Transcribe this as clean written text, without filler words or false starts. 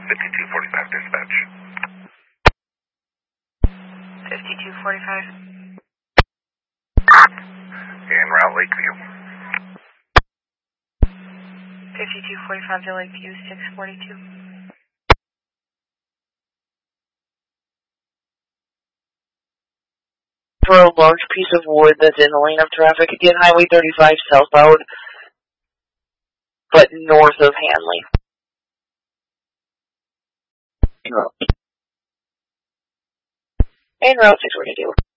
5245 dispatch. 5245. En route Lakeview. 5245 to Lakeview, 642. For a large piece of wood that's in the lane of traffic, again, Highway 35 southbound, but north of Hanley. En route 642.